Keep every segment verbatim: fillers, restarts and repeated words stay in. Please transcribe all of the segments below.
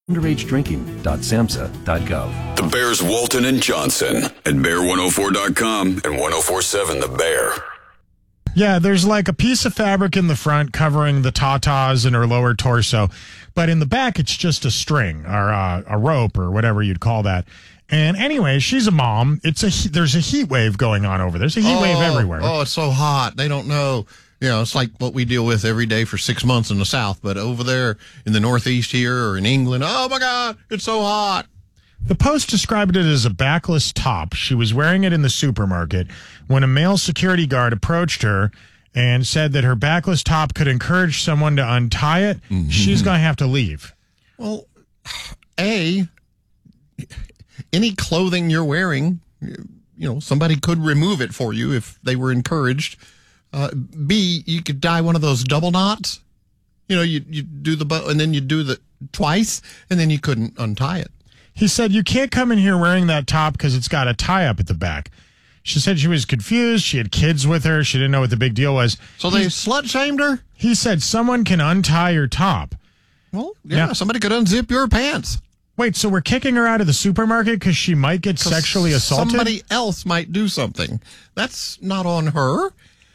underage drinking dot samhsa dot gov. The Bears Walton and Johnson at bear one oh four dot com and one oh four point seven The Bear. Yeah, there's like a piece of fabric in the front covering the tatas and her lower torso, but in the back it's just a string or uh, a rope or whatever you'd call that. And anyway, she's a mom. It's a there's a heat wave going on over there. There's a heat oh, wave everywhere. Oh, it's so hot. They don't know. You know, it's like what we deal with every day for six months in the South. But over there in the Northeast here or in England, oh, my God, it's so hot. The Post described it as a backless top. She was wearing it in the supermarket when a male security guard approached her and said that her backless top could encourage someone to untie it. Mm-hmm. She's going to have to leave. Well, A, any clothing you're wearing, you know, somebody could remove it for you if they were encouraged. Uh, B, you could tie one of those double knots. You know, you you do the bow and then you do the twice, and then you couldn't untie it. He said, you can't come in here wearing that top because it's got a tie-up at the back. She said she was confused. She had kids with her. She didn't know what the big deal was. So they slut-shamed her? He said, someone can untie your top. Well, yeah, yeah, somebody could unzip your pants. Wait, so we're kicking her out of the supermarket because she might get sexually assaulted? Somebody else might do something. That's not on her.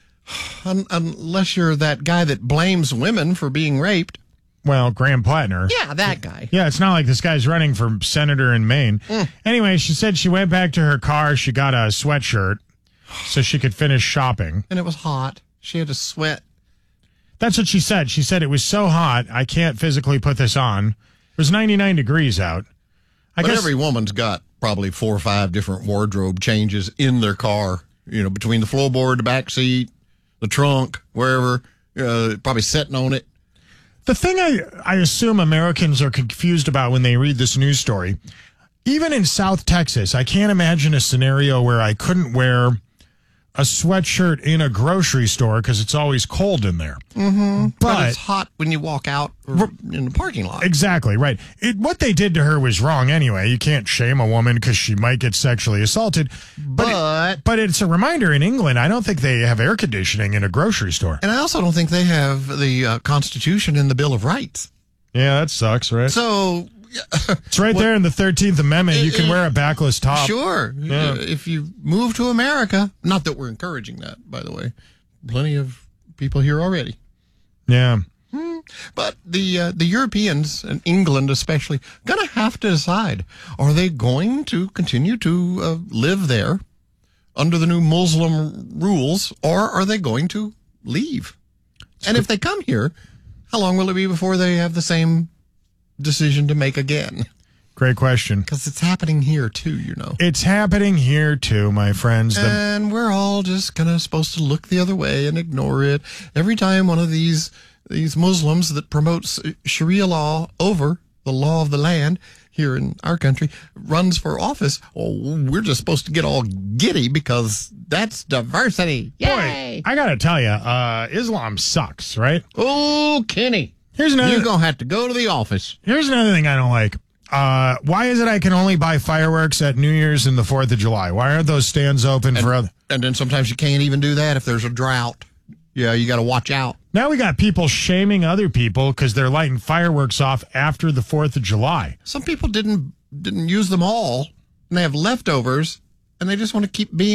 Un- unless you're that guy that blames women for being raped. Well, Graham Plattner. Yeah, that guy. Yeah, it's not like this guy's running for senator in Maine. Mm. Anyway, she said she went back to her car. She got a sweatshirt so she could finish shopping. And it was hot. She had to sweat. That's what she said. She said, it was so hot, I can't physically put this on. It was ninety-nine degrees out. I but guess every woman's got probably four or five different wardrobe changes in their car. You know, between the floorboard, the back seat, the trunk, wherever, uh, probably sitting on it. The thing I, I assume Americans are confused about when they read this news story, even in South Texas, I can't imagine a scenario where I couldn't wear a sweatshirt in a grocery store because it's always cold in there. Mm-hmm. But, but it's hot when you walk out or in the parking lot. Exactly, right. It, what they did to her was wrong anyway. You can't shame a woman because she might get sexually assaulted. But But, it, but it's a reminder in England, I don't think they have air conditioning in a grocery store. And I also don't think they have the uh, Constitution and the Bill of Rights. Yeah, that sucks, right? So it's right what, there in the thirteenth Amendment. You can wear a backless top. Sure. Yeah. Uh, if you move to America, not that we're encouraging that, by the way. Plenty of people here already. Yeah. Hmm. But the uh, the Europeans, and England especially, going to have to decide, are they going to continue to uh, live there under the new Muslim rules, or are they going to leave? And if they come here, how long will it be before they have the same decision to make again? Great question. Because it's happening here too, you know. It's happening here too, my friends. The- and we're all just kind of supposed to look the other way and ignore it. Every time one of these these Muslims that promotes Sharia law over the law of the land here in our country runs for office, oh, we're just supposed to get all giddy because that's diversity. Yay! Boy, I gotta tell you, uh, Islam sucks, right? Oh, Kenny. Here's another. You're gonna have to go to the office. Here's another thing I don't like. Uh, why is it I can only buy fireworks at New Year's and the fourth of July? Why aren't those stands open and, for other? And then sometimes you can't even do that if there's a drought. Yeah, you got to watch out. Now we got people shaming other people because they're lighting fireworks off after the fourth of July. Some people didn't didn't use them all, and they have leftovers, and they just want to keep being